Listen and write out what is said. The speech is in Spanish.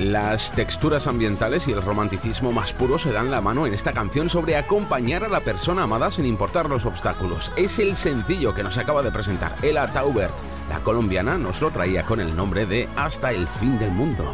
Las texturas ambientales y el romanticismo más puro se dan la mano en esta canción sobre acompañar a la persona amada sin importar los obstáculos. Es el sencillo que nos acaba de presentar Ella Taubert. La colombiana nos lo traía con el nombre de Hasta el fin del mundo.